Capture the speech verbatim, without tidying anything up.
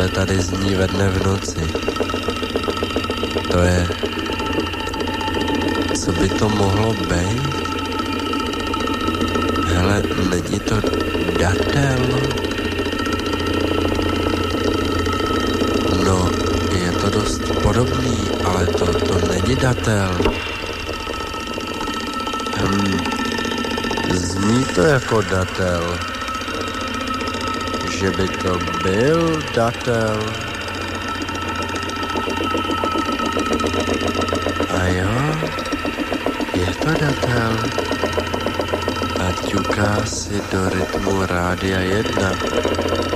tohle tady zní ve dne v noci. To je... Co by to mohlo být? Hele, není to datel? No, je to dost podobný, ale to, to není datel. Hm, zní to jako datel. Že by to byl datel. A jo, je to datel. A ťuká si do rytmu Rádia jedna.